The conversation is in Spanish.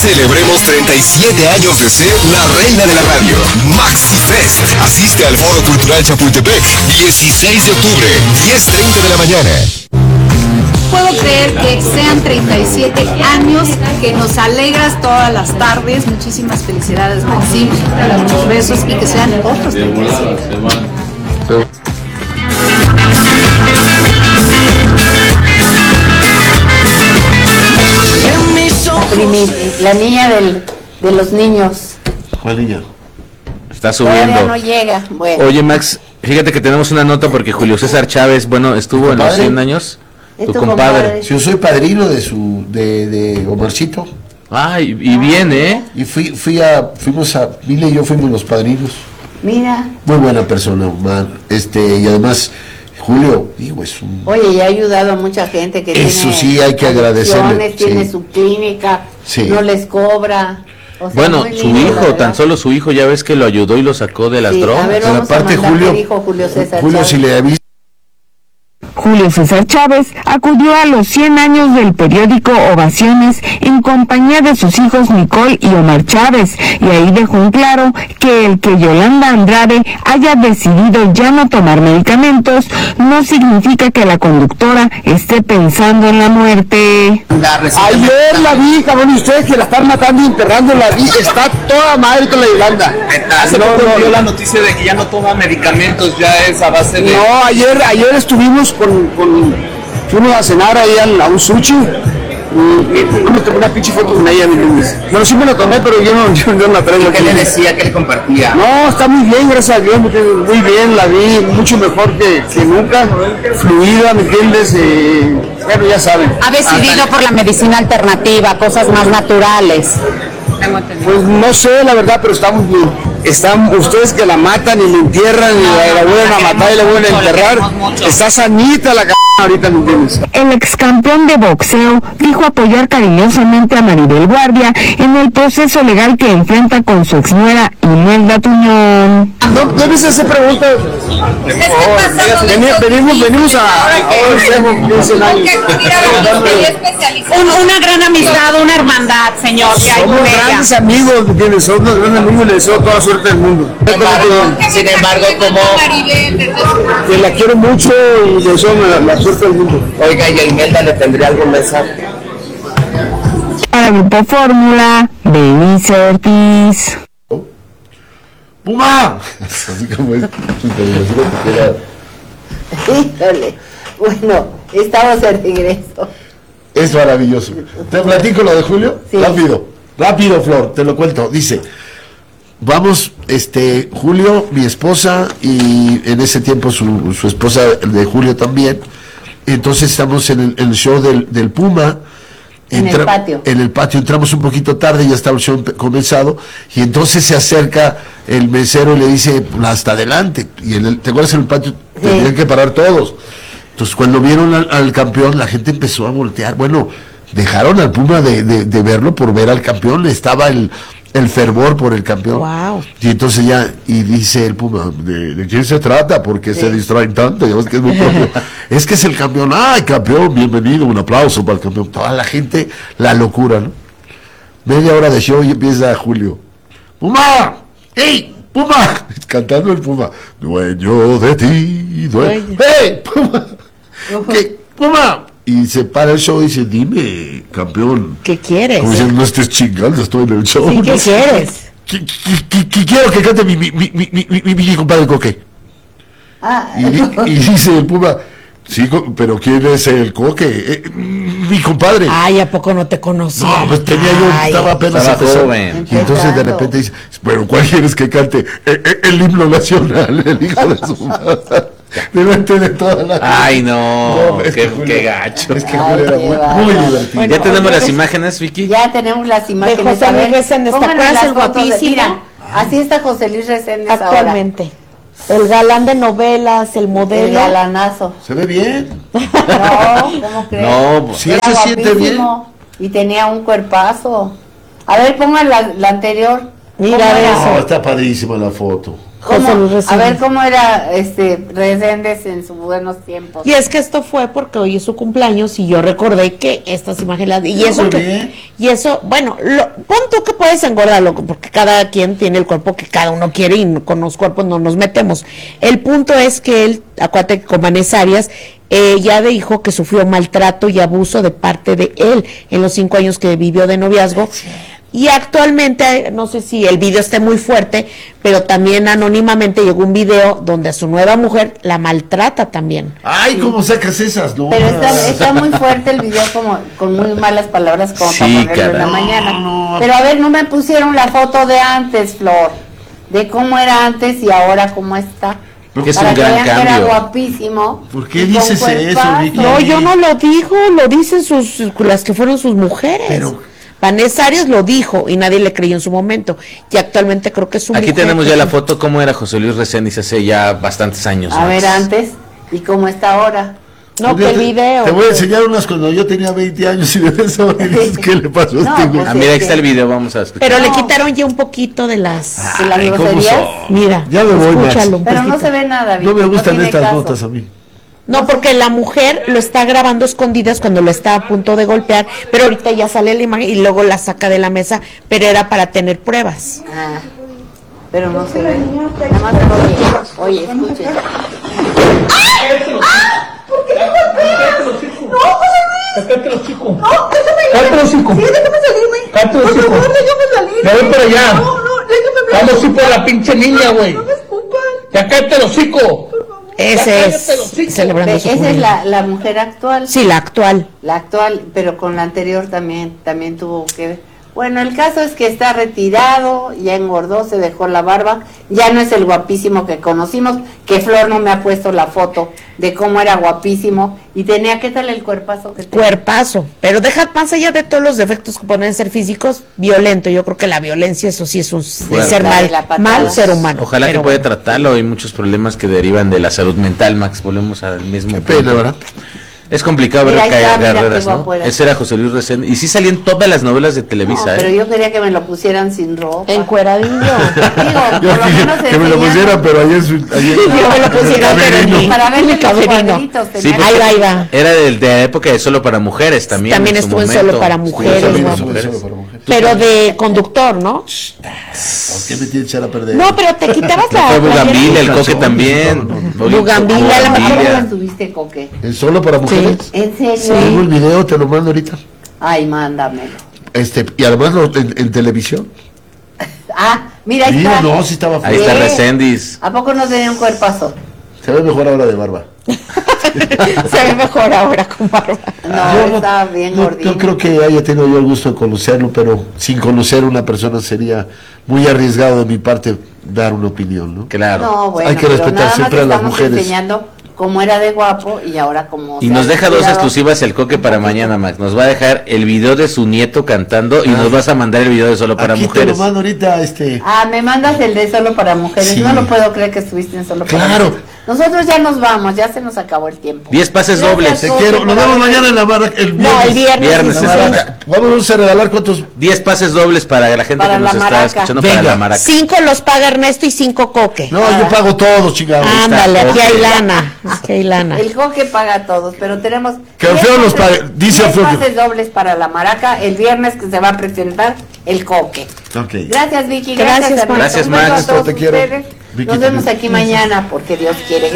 Celebremos 37 años de ser la reina de la radio. Maxi Fest. Asiste al Foro Cultural Chapultepec, 16 de octubre, 10:30 de la mañana. Puedo creer que sean 37 años, que nos alegras todas las tardes. Muchísimas felicidades, Maxi. Muchos besos y que sean otros 37. La niña de los niños. ¿Cuál niña? Está subiendo. Todavía no llega. Bueno. Oye, Max, fíjate que tenemos una nota porque Julio César Chávez, bueno, estuvo en los 100 años. Tu compadre. Si yo soy padrino de Omarcito. Ah, y bien, ¿eh? Y Mila y yo fuimos los padrinos. Mira. Muy buena persona, Omar. Y además, Julio, digo, es un... Oye, y ha ayudado a mucha gente que eso tiene... sí, hay que agradecerle. Tiene sí. su clínica, sí. No les cobra. O sea, bueno, su hijo, tan solo su hijo, ya ves que lo ayudó y lo sacó de las drogas. A ver, pero aparte, Julio César Julio, Chávez. si le avisa. Julio César Chávez acudió a los 100 años del periódico Ovaciones en compañía de sus hijos Nicole y Omar Chávez, y ahí dejó en claro que el que Yolanda Andrade haya decidido ya no tomar medicamentos no significa que la conductora esté pensando en la muerte. Ayer la vi, cabrón, y ustedes que la están matando y enterrando, la vi, está toda madre con la Yolanda. Hace poco dio la noticia de que ya no toma medicamentos, ya es a base de... No, ayer estuvimos fuimos a cenar ahí a un sushi y no me tomé una pinche foto con ella, bueno, sí me la tomé, pero yo no la traigo. ¿Qué le decía, qué le compartía? No, está muy bien, gracias a Dios, muy bien, la vi mucho mejor que nunca, fluida, ¿me entiendes? Bueno, ya saben. Ha decidido por la medicina alternativa, cosas más naturales. Pues no sé, la verdad, pero está muy bien. Están ustedes que la matan y la entierran y la vuelven a matar y la vuelven a enterrar. Está sanita la ahorita, ¿me entiendes? El ex campeón de boxeo dijo apoyar cariñosamente a Maribel Guardia en el proceso legal que enfrenta con su exnuera Imelda Tuñón. ¿No viste esa pregunta? Venimos a Una gran amistad, una hermandad, señor, que hay somos con ella. grandes amigos, ¿me entiendes? Somos grandes amigos y le deseo toda la suerte del mundo. Sin embargo, como... Que la quiero mucho y le deseo la suerte del mundo. Oiga, y a Imelda le tendría algún mensaje. Para Grupo Fórmula, Denise Ortiz. ¡Puma! Así como es. Híjole, bueno, estamos de regreso. Es maravilloso. ¿Te platico lo de Julio? Sí. Rápido, Flor, te lo cuento. Dice, vamos, Julio, mi esposa, y en ese tiempo su esposa de Julio también. Entonces estamos en el show del Puma. En el patio. En el patio, entramos un poquito tarde, ya estaba el show comenzado, y entonces se acerca el mesero y le dice, hasta adelante. Y ¿te acuerdas en el patio? Sí. Tenían que parar todos. Entonces cuando vieron al campeón, la gente empezó a voltear. Bueno, dejaron al Puma de verlo por ver al campeón, estaba el fervor por el campeón. Wow. Y entonces y dice el Puma, ¿de quién se trata? Porque se distraen tanto, ya ves que es muy propio. Es que es el campeón. ¡Ay, campeón! Bienvenido, un aplauso para el campeón. Toda la gente, la locura, ¿no? Media hora de show y empieza Julio. ¡Puma! ¡Ey! ¡Puma! Cantando el Puma. Dueño de ti, dueño. ¡Hey! ¡Puma! ¿Qué? ¡Puma! Y se para el show y dice, dime, campeón. ¿Qué quieres? Como diciendo, no estés chingando, estoy en el show. Sí, ¿qué quieres? Quiero que cante mi compadre Coque. Y dice el Puma, sí, pero ¿quién es el Coque? Mi compadre. Ay, ¿a poco no te conocía? No, pues estaba apenas joven. Y entonces de repente dice, bueno, ¿cuál quieres que cante? El himno nacional, el hijo de su madre. Delante de toda la gente. Ay, no, qué gacho. Es que Julio era muy divertido. Bueno, ¿ya tenemos las imágenes, Vicky? Ya tenemos las imágenes. De José Luis Reséndez, ¿te acuerdas el guapísimo? Mira, así está José Luis Reséndez Actualmente. Ahora. El galán de novelas, el modelo. El galanazo. ¿Se ve bien? No, ¿cómo crees? No, pues sí, se siente bien. Y tenía un cuerpazo. A ver, pongan la anterior. Mira era? eso. No, está padrísima la foto. José Luis Reséndez. A ver cómo era Reséndez en sus buenos tiempos. Y es que esto fue porque hoy es su cumpleaños y yo recordé que estas imágenes y eso, bueno, pon tú que puedes engordarlo porque cada quien tiene el cuerpo que cada uno quiere y con los cuerpos no nos metemos. El punto es que él, acuérdate que con Vanessa Arias, ya dijo que sufrió maltrato y abuso de parte de él en los 5 años que vivió de noviazgo. Y actualmente, no sé si el video esté muy fuerte, pero también anónimamente llegó un video donde a su nueva mujer la maltrata también. Ay, ¿cómo sacas esas? No, pero está muy fuerte el video, como con muy malas palabras, como para ponerlo en la mañana. No. Pero a ver, no me pusieron la foto de antes, Flor, de cómo era antes y ahora cómo está. Porque es para un que gran vean cambio. que era guapísimo. ¿Por qué dices eso, Vicky? No, yo no lo digo, lo dicen las que fueron sus mujeres. Pero Vanessa Arias lo dijo y nadie le creyó en su momento. Y actualmente creo que es su Aquí mujer. tenemos ya la foto, cómo era José Luis Reséndez hace ya bastantes años. A ver, antes y cómo está ahora. No, que el video. Te voy a enseñar unas cuando yo tenía 20 años y de eso ¿qué le pasó a este güey? Ah, mira, ahí está el video, vamos a escuchar. Pero le quitaron ya un poquito de las groserías. Mira, ya me voy, escúchalo. Pero no se ve nada, No me Vicky, gustan tiene estas caso. notas a mí. No, porque la mujer lo está grabando escondidas cuando lo está a punto de golpear, pero ahorita ya sale la imagen y luego la saca de la mesa, pero era para tener pruebas. Ah, pero no se ve. Nada más oye, escuche. Cállate los chicos. No, cállate los chicos. Sí, déjame salirme. Cállate los chicos. Por favor, déjame salir. Me voy para allá. No, déjame hablar. Vamos a ir por la pinche niña, güey. No me escupan. Ya cállate los chicos. Ese es celebrando su Esa es la mujer actual. Sí, la actual. La actual, pero con la anterior también tuvo que ver. Bueno, el caso es que está retirado, ya engordó, se dejó la barba, ya no es el guapísimo que conocimos, que Flor no me ha puesto la foto de cómo era guapísimo y tenía que tal el cuerpazo que tenía. Cuerpazo, pero deja más allá de todos los defectos que pueden ser físicos, violento. Yo creo que la violencia, eso sí es un ser mal ser humano. Ojalá que pueda tratarlo, hay muchos problemas que derivan de la salud mental, Max, volvemos al mismo punto. Pena, ¿verdad? Es complicado ver carreras, ¿no? Ese era José Luis Reséndez. Y sí salía en todas las novelas de Televisa. No, pero yo quería que me lo pusieran sin ropa. Encueradillo. Digo, por lo menos que me lo pusieran, pero ayer yo me lo pusiera, pero para ver los cuadritos. Sí, ahí va. Era de la época de Solo para Mujeres también. También estuvo en Solo para Mujeres. Pero de conductor, ¿no? ¿Por qué me tiene que echar a perder? No, pero te quitabas la. Fue Bugambilla, el Coque también. Bugambilla, la mejor mejor. ¿Estuviste, Coque? ¿En Solo para Mujeres? ¿En serio? Tengo el video, te lo mando ahorita. Ay, mándamelo. Y además en televisión. Ah, mira, ahí está. No, sí estaba Ahí está Reséndez. ¿A poco no tenía un cuerpazo? Se ve mejor ahora de barba. Se ve mejor ahora con barba. No, estaba bien gordito. No creo que haya tenido yo el gusto de conocerlo, pero sin conocer a una persona sería muy arriesgado de mi parte dar una opinión, ¿no? Claro. No, bueno, hay que respetar siempre a las mujeres. Enseñando cómo era de guapo y ahora cómo. Y nos deja dos exclusivas el Coque para mañana, Max. Nos va a dejar el video de su nieto cantando y nos vas a mandar el video de Solo para Mujeres. Te lo mando ahorita, Ah, me mandas el de Solo para Mujeres. Sí. No lo puedo creer que estuviste en Solo para Mujeres. Nosotros ya nos vamos, ya se nos acabó el tiempo. 10 pases dobles. Te quiero. Nos vemos mañana en la barra. El viernes. Vamos a regalar cuántos. 10 pases dobles para la gente que nos está escuchando. Venga. Para la maraca. 5 los paga Ernesto y 5 Coque. No, yo pago todos, chingados. Ándale, aquí hay lana. Aquí hay lana. El Coque paga a todos, pero tenemos. Que Alfredo los pague. Dice 10 Alfredo. pases dobles para la maraca el viernes que se va a presentar el Coque. Okay. Gracias, Vicky. Gracias, Ernesto. Gracias, Un beso Max. a todos Te quiero. ustedes. Vicky, Nos vemos aquí mañana porque Dios quiere.